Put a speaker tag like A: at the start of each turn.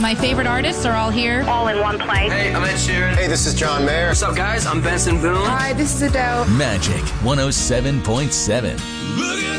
A: My favorite artists are all here.
B: All in one place.
C: Hey, I'm Ed Sheeran.
D: Hey, this is John Mayer.
C: What's up, guys? I'm Benson Boone.
E: Hi, this is Adele.
F: Magic 107.7.